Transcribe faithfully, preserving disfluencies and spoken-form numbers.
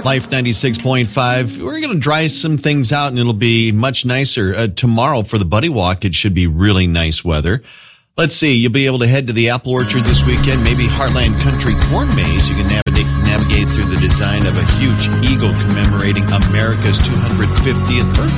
Life ninety-six point five. We're going to dry some things out and it'll be much nicer. Uh, tomorrow for the Buddy Walk, it should be really nice weather. Let's see. You'll be able to head to the Apple Orchard this weekend, maybe Heartland Country Corn Maze. You can navigate, navigate through the design of a huge eagle commemorating America's two hundred fiftieth birthday.